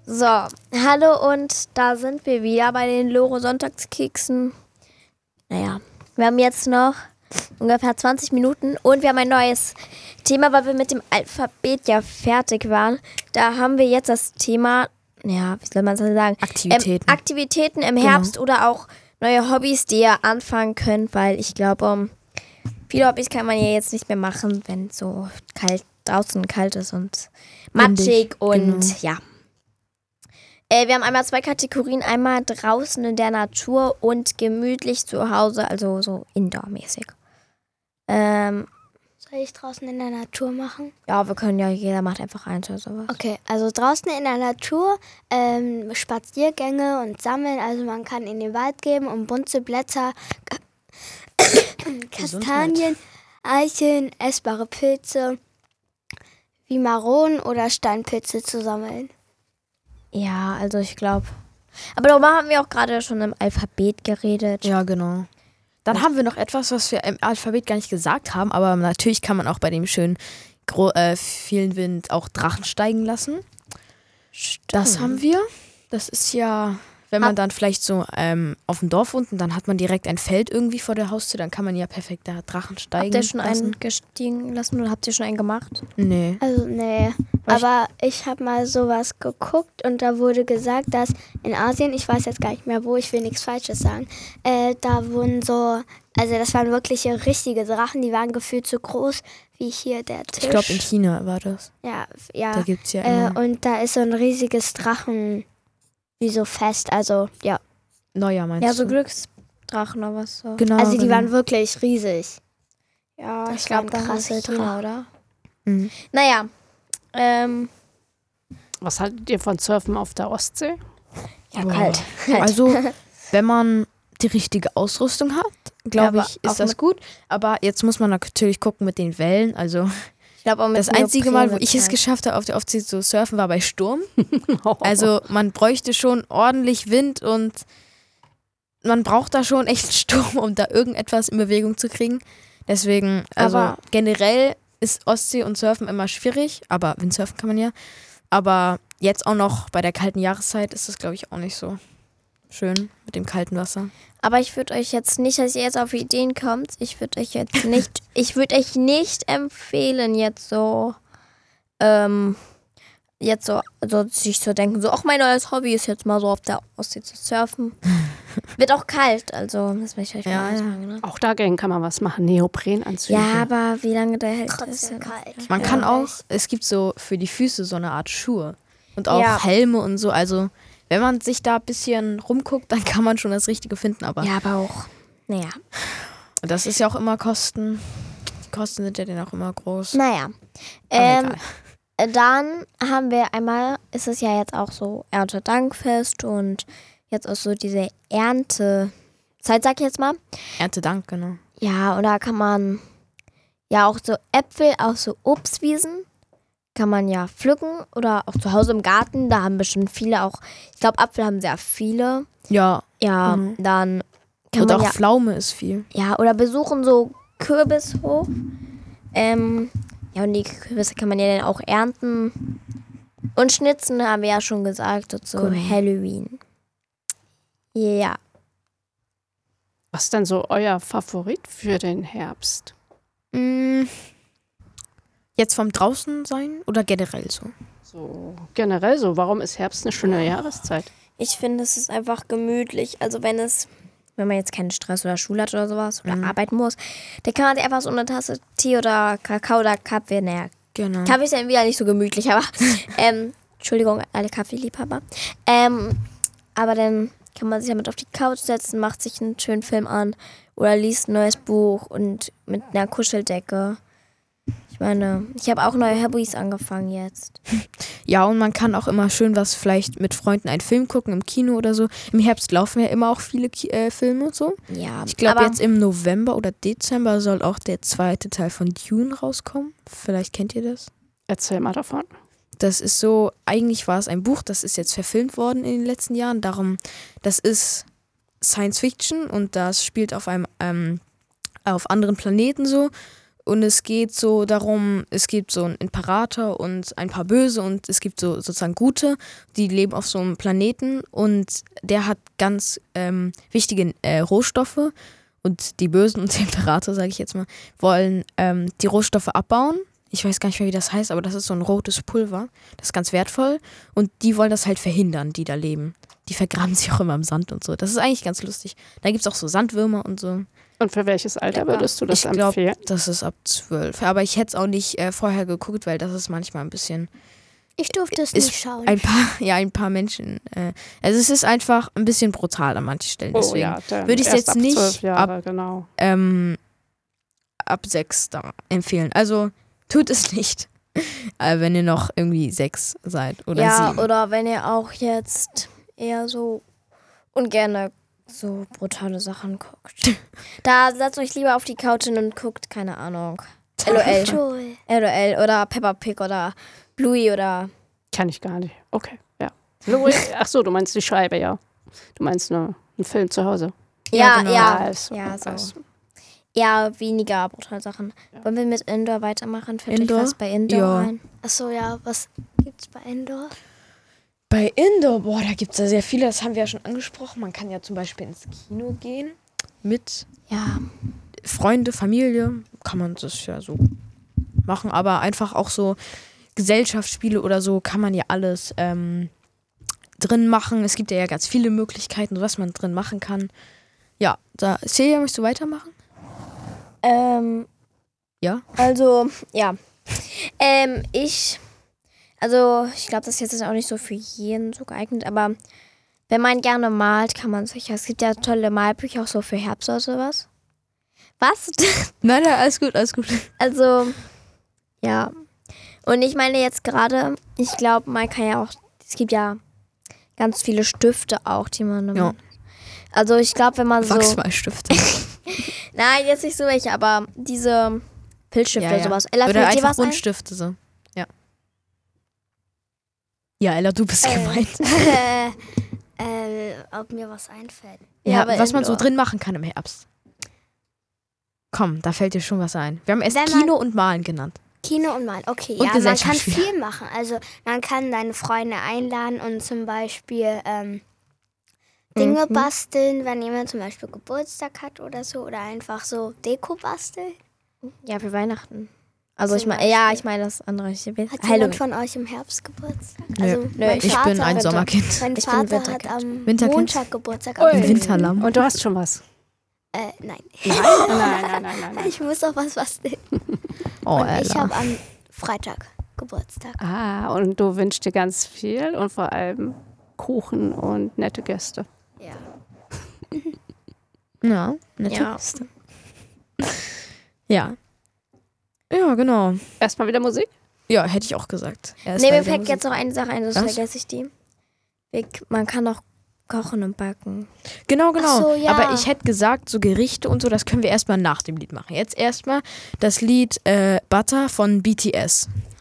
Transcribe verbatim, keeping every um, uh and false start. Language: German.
So, hallo und da sind wir wieder bei den Lore-Sonntagskeksen. Naja, wir haben jetzt noch ungefähr zwanzig Minuten und wir haben ein neues Thema, weil wir mit dem Alphabet ja fertig waren. Da haben wir jetzt das Thema, ja, wie soll man das sagen? Aktivitäten. Ähm, Aktivitäten im Herbst genau. Oder auch neue Hobbys, die ihr anfangen könnt, weil ich glaube, um, viele Hobbys kann man ja jetzt nicht mehr machen, wenn es so kalt, draußen kalt ist und matschig und genau. ja. Äh, wir haben einmal zwei Kategorien, einmal draußen in der Natur und gemütlich zu Hause, also so indoor-mäßig. Ähm, Soll ich draußen in der Natur machen? Ja, wir können ja, jeder macht einfach eins oder sowas. Okay, also draußen in der Natur, ähm, Spaziergänge und Sammeln, also man kann in den Wald gehen und bunte Blätter, Kastanien, Eicheln, essbare Pilze, wie Maronen oder Steinpilze zu sammeln. Ja, also ich glaube. Aber darüber haben wir auch gerade schon im Alphabet geredet. Ja, genau. Dann ja. haben wir noch etwas, was wir im Alphabet gar nicht gesagt haben, aber natürlich kann man auch bei dem schönen gro- äh, vielen Wind auch Drachen steigen lassen. Stimmt. Das haben wir. Das ist ja, wenn man dann vielleicht so ähm, auf dem Dorf wohnt und dann hat man direkt ein Feld irgendwie vor der Haustür, dann kann man ja perfekt da Drachen steigen Habt ihr schon lassen. einen gestiegen lassen oder habt ihr schon einen gemacht? Nee. Also nee, aber ich habe mal sowas geguckt und da wurde gesagt, dass in Asien, ich weiß jetzt gar nicht mehr wo, ich will nichts Falsches sagen, äh, da wurden so, also das waren wirklich richtige Drachen, die waren gefühlt so groß wie hier der Tisch. Ich glaube in China war das. Ja, ja. Da gibt's ja äh, immer. Und da ist so ein riesiges Drachen, wie so fest, also ja. Neujahr meinst du? Ja, so Glücksdrachen oder was so. Genau. Also die genau. waren wirklich riesig. Ja, das ich glaube, das krasse ist China, oder? Mhm. Naja, ähm. Was haltet ihr von Surfen auf der Ostsee? Ja, Boah. kalt. Also, wenn man die richtige Ausrüstung hat, glaube Ja, ich, ist das gut. Aber jetzt muss man natürlich gucken mit den Wellen. Also, ich glaube auch mit das einzige Mal, wo ich es Zeit. geschafft habe, auf der Ostsee zu surfen, war bei Sturm. Also, man bräuchte schon ordentlich Wind und man braucht da schon echt Sturm, um da irgendetwas in Bewegung zu kriegen. Deswegen, also aber generell ist Ostsee und Surfen immer schwierig, aber Windsurfen kann man ja. Aber jetzt auch noch bei der kalten Jahreszeit ist das, glaube ich, auch nicht so schön mit dem kalten Wasser. Aber ich würde euch jetzt nicht, dass ihr jetzt auf Ideen kommt, ich würde euch jetzt nicht, ich würde euch nicht empfehlen, jetzt so, ähm, jetzt so, so sich zu denken, so, auch mein neues Hobby ist jetzt mal so auf der Ostsee zu surfen. Wird auch kalt, also das möchte ich euch mal Ja, sagen. Ne? Auch dagegen kann man was machen, Neoprenanzüge. Ja, aber wie lange der hält, ist Trotzdem ja kalt. Man Ja. kann auch, es gibt so für die Füße so eine Art Schuhe und auch Ja. Helme und so. Also wenn man sich da ein bisschen rumguckt, dann kann man schon das Richtige finden. Aber Ja, aber auch, naja. das ist ja auch immer Kosten. Die Kosten sind ja dann auch immer groß. Naja. Aber Ähm, egal. dann haben wir einmal, ist es ja jetzt auch so Erntedankfest und jetzt auch so diese Erntezeit, sag ich jetzt mal. Erntedank, genau. Ja, und da kann man ja auch so Äpfel, auch so Obstwiesen, kann man ja pflücken oder auch zu Hause im Garten, da haben bestimmt viele auch, ich glaube Apfel haben sehr viele. Ja, Ja, Mhm. dann kann und man auch ja, Pflaume ist viel. ja, oder besuchen so Kürbishof. Ähm, ja, und die Kürbisse kann man ja dann auch ernten. Und Schnitzen haben wir ja schon gesagt, so zu Genau. Halloween. Ja. Was ist denn so euer Favorit für den Herbst? Mm, Jetzt vom draußen sein oder generell so? So generell so, warum ist Herbst eine schöne Jahreszeit? Ich finde, es ist einfach gemütlich. Also wenn es, wenn man jetzt keinen Stress oder Schule hat oder sowas oder Mhm. arbeiten muss, dann kann man sich einfach so eine Tasse Tee oder Kakao oder Kaffee, naja, Genau. Kaffee ist dann wieder nicht so gemütlich, aber ähm, Entschuldigung, alle Kaffeeliebhaber. Ähm, aber dann kann man sich damit auf die Couch setzen, macht sich einen schönen Film an oder liest ein neues Buch und mit einer Kuscheldecke. Ich meine, ich habe auch neue Hobbys angefangen jetzt. Ja, und man kann auch immer schön was, vielleicht mit Freunden einen Film gucken im Kino oder so. Im Herbst laufen ja immer auch viele Ki- äh, Filme und so. Ja, Ich glaube, aber jetzt im November oder Dezember soll auch der zweite Teil von Dune rauskommen. Vielleicht kennt ihr das. Erzähl mal davon. Das ist so, eigentlich war es ein Buch, das ist jetzt verfilmt worden in den letzten Jahren. Darum, das ist Science Fiction und das spielt auf einem, ähm, auf anderen Planeten so. und es geht so darum, es gibt so einen Imperator und ein paar Böse und es gibt so sozusagen Gute, die leben auf so einem Planeten und der hat ganz ähm, wichtige äh, Rohstoffe und die Bösen und der Imperator, sage ich jetzt mal, wollen ähm, die Rohstoffe abbauen. Ich weiß gar nicht mehr, wie das heißt, aber das ist so ein rotes Pulver, das ist ganz wertvoll und die wollen das halt verhindern, die da leben. Die vergraben sich auch immer im Sand und so. Das ist eigentlich ganz lustig. Da gibt es auch so Sandwürmer und so. Und für welches Alter würdest du das ich glaub, empfehlen? Das ist ab zwölf. Aber ich hätte es auch nicht äh, vorher geguckt, weil das ist manchmal ein bisschen... Ich durfte es ist nicht schauen. Ein paar, ja, ein paar Menschen. Äh, also es ist einfach ein bisschen brutal an manchen Stellen. Oh Deswegen ja, dann würde ich es erst jetzt ab nicht zwölf Jahre, ab, genau. ähm, ab sechs da empfehlen. Also tut es nicht, äh, wenn ihr noch irgendwie sechs seid oder ja, sieben. oder wenn ihr auch jetzt eher so ungerne so brutale Sachen guckt. Da setzt euch lieber auf die Couch hin und guckt, keine Ahnung, L O L. Joel. L O L oder Peppa Pig oder Bluey oder... Kann ich gar nicht. Okay, ja. Louis, ach so, du meinst die Scheibe, ja. Du meinst nur einen Film zu Hause. Ja, genau. ja, Also, ja, so. also. Eher weniger brutale Sachen. Wollen wir mit Indoor weitermachen? Fällt Indoor? euch was bei Indoor Ja. ein? Achso, ja, was gibt's bei Endor? Bei Indoor, boah, da gibt es ja sehr viele, das haben wir ja schon angesprochen. Man kann ja zum Beispiel ins Kino gehen mit Ja, Freunde, Familie, kann man das ja so machen, aber einfach auch so Gesellschaftsspiele oder so kann man ja alles ähm, drin machen. Es gibt ja, ja ganz viele Möglichkeiten, was man drin machen kann. Ja, da, Celia, möchtest du weitermachen? ähm, Ja. also, ja. Ähm, ich, also, ich glaube, das ist jetzt auch nicht so für jeden so geeignet, aber wenn man gerne malt, kann man sich, es gibt ja tolle Malbücher auch so für Herbst oder sowas. Was? Nein, nein, alles gut, alles gut. Also, ja. Und ich meine jetzt gerade, ich glaube, man kann ja auch, es gibt ja ganz viele Stifte auch, die man... Ja. Also ich glaube, wenn man so... Wachsmalstifte. Nein, jetzt nicht so welche, aber diese Filzstifte Ja, oder ja. sowas. Ella, Oder fällt dir einfach was ein? Buntstifte so. Ja. Ja, Ella, du bist Äh. gemeint. äh, äh, ob mir was einfällt. Ja, Ja, aber was man so Indoor. drin machen kann im Herbst. Komm, da fällt dir schon was ein. Wir haben erst Wenn man- Kino und Malen genannt. Kino und Malen, okay. Und ja, man kann Gesellschaftsspiele. viel machen. Also man kann deine Freunde einladen und zum Beispiel ähm, Dinge Mhm. basteln, wenn jemand zum Beispiel Geburtstag hat oder so. Oder einfach so Deko basteln. Ja, für Weihnachten. Also ich Zum meine, ja, Beispiel. ich meine das andere. Ich will Hat Halloween. jemand von euch im Herbst Geburtstag? Nö. Also Nö, mein ich Vater bin ein hat, Sommerkind. Mein Ich bin Vater hat Winterkind. am Winterkind? Montag Geburtstag. Ui. Am Ein Winterlamm. Und du hast schon was? Äh, nein. Nein, nein, nein, nein, nein. nein. Ich muss auch was basteln. Oh, Und ich Ella. habe am Freitag Geburtstag. Ah, und du wünschst dir ganz viel und vor allem Kuchen und nette Gäste. Ja. Ja, nette Ja. Liste. Ja. Ja, genau. Erstmal wieder Musik? Ja, hätte ich auch gesagt. Erst Nee, bei mir der fällt Musik. jetzt noch eine Sache ein, sonst Was? vergesse ich die. Ich- Man kann auch kochen und backen. Genau, genau. Ach so, ja. Aber ich hätte gesagt, so Gerichte und so, das können wir erstmal nach dem Lied machen. Jetzt erstmal das Lied äh, Butter von B T S.